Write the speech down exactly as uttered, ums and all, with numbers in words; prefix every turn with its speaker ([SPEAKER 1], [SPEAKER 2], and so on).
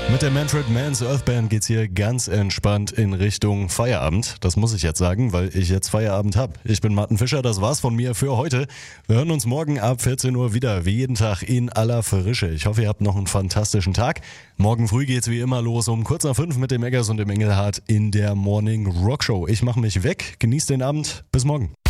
[SPEAKER 1] Mit der Manfred Mann's Earth Band geht's hier ganz entspannt in Richtung Feierabend. Das muss ich jetzt sagen, weil ich jetzt Feierabend habe. Ich bin Martin Fischer, das war's von mir für heute. Wir hören uns morgen ab vierzehn Uhr wieder, wie jeden Tag in aller Frische. Ich hoffe, ihr habt noch einen fantastischen Tag. Morgen früh geht's wie immer los um kurz nach fünf mit dem Eggers und dem Engelhardt in der Morning Rock Show. Ich mache mich weg, genießt den Abend, bis morgen.